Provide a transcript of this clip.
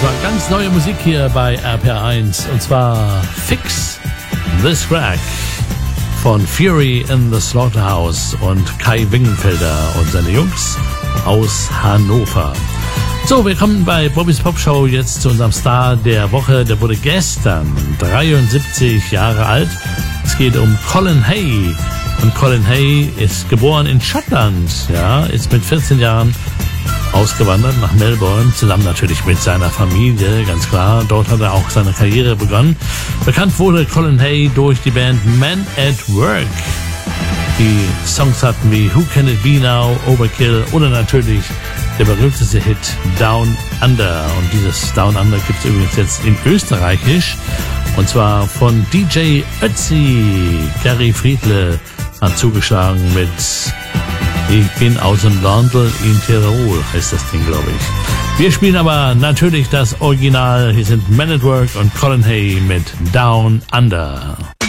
war ganz neue Musik hier bei RPR1 und zwar Fix This Crack von Fury in the Slaughterhouse und Kai Wingenfelder und seine Jungs aus Hannover. So, wir kommen bei Bobbys Pop Show jetzt zu unserem Star der Woche. Der wurde gestern 73 Jahre alt. Es geht um Colin Hay. Und Colin Hay ist geboren in Schottland, ja, ist mit 14 Jahren ausgewandert nach Melbourne, zusammen natürlich mit seiner Familie, ganz klar. Dort hat er auch seine Karriere begonnen. Bekannt wurde Colin Hay durch die Band Men at Work. Die Songs hatten wie Who Can It Be Now, Overkill oder natürlich der berühmteste Hit Down Under. Und dieses Down Under gibt es übrigens jetzt in Österreichisch. Und zwar von DJ Ötzi. Gary Friedle hat zugeschlagen mit Ich bin aus dem Landl in Tirol, heißt das Ding, glaube ich. Wir spielen aber natürlich das Original. Hier sind Men at Work und Colin Hay mit Down Under.